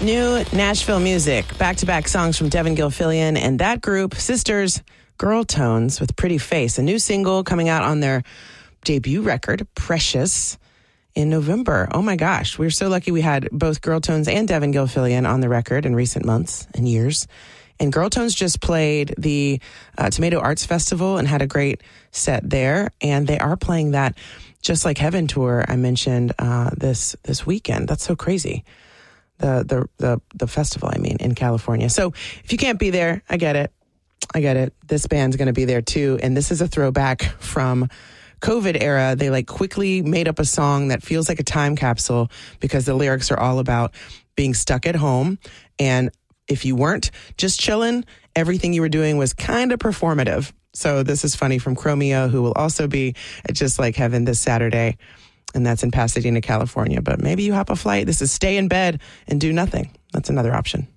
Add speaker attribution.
Speaker 1: New Nashville music, back-to-back songs from Devin Gilfillian and that group, Sisters, Girl Tones with Pretty Face, a new single coming out on their debut record, Precious, in November. Oh my gosh, we're so lucky we had both Girl Tones and Devin Gilfillian on the record in recent months and years. And Girl Tones just played the Tomato Arts Festival and had a great set there. And they are playing that Just Like Heaven tour I mentioned this weekend. That's so crazy. The festival, in California. So if you can't be there, I get it. This band's going to be there too. And this is a throwback from COVID era. They quickly made up a song that feels like a time capsule because the lyrics are all about being stuck at home. And if you weren't just chilling, everything you were doing was kind of performative. So this is funny from Chromeo, who will also be at Just Like Heaven this Saturday. And that's in Pasadena, California. But maybe you hop a flight. This is stay in bed and do nothing. That's another option.